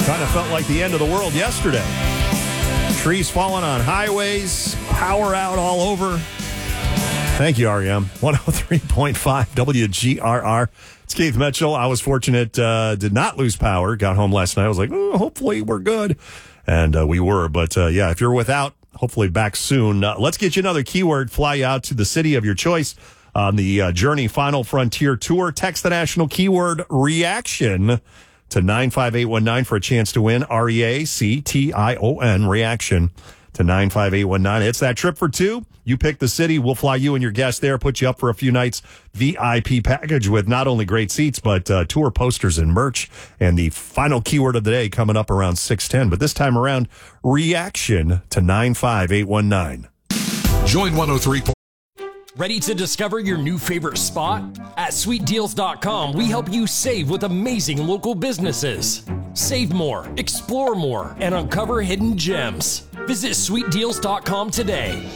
Kind of felt like the end of the world yesterday. Trees falling on highways, power out all over. Thank you, REM. 103.5 WGRR. It's Keith Mitchell. I was fortunate, did not lose power. Got home last night. I was like, hopefully we're good. And we were. But, yeah, if you're without, hopefully back soon. Let's get you another keyword. Fly you out to the city of your choice on the Journey Final Frontier Tour. Text the national keyword reaction to 95819 for a chance to win. REACTION, reaction to 95819. It's that trip for two. You pick the city. We'll fly you and your guest there, put you up for a few nights VIP package with not only great seats, but tour posters and merch. And the final keyword of the day coming up around 6:10. But this time around, reaction to 95819. Join 103. Ready to discover your new favorite spot? At SweetDeals.com, we help you save with amazing local businesses. Save more, explore more, and uncover hidden gems. Visit SweetDeals.com today.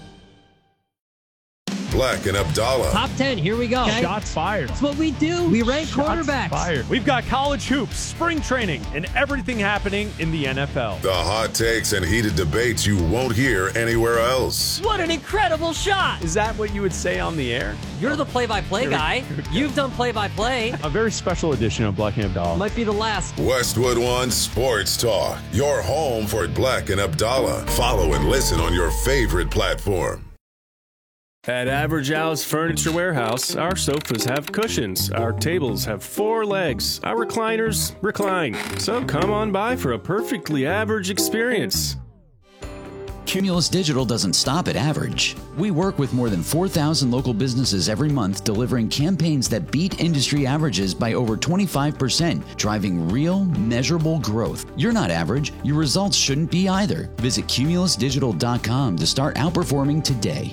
Black and Abdallah. Top 10, here we go. Okay. Shots fired. That's what we do. We rank quarterbacks. Fired. We've got college hoops, spring training, and everything happening in the NFL. The hot takes and heated debates you won't hear anywhere else. What an incredible shot. Is that what you would say on the air? You're the play-by-play guy. You've done play-by-play. A very special edition of Black and Abdallah. Might be the last. Westwood One Sports Talk. Your home for Black and Abdallah. Follow and listen on your favorite platform. At Average Al's Furniture Warehouse, our sofas have cushions, our tables have 4 legs, our recliners recline. So come on by for a perfectly average experience. Cumulus Digital doesn't stop at average. We work with more than 4,000 local businesses every month, delivering campaigns that beat industry averages by over 25%, driving real, measurable growth. You're not average. Your results shouldn't be either. Visit cumulusdigital.com to start outperforming today.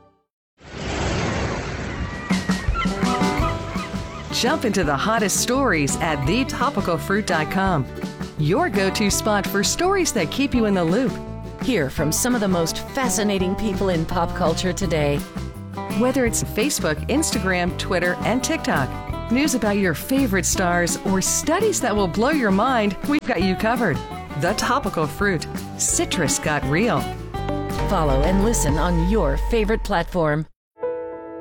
Jump into the hottest stories at thetopicalfruit.com. Your go-to spot for stories that keep you in the loop. Hear from some of the most fascinating people in pop culture today. Whether it's Facebook, Instagram, Twitter, and TikTok, news about your favorite stars, or studies that will blow your mind, we've got you covered. The Topical Fruit. Citrus got real. Follow and listen on your favorite platform.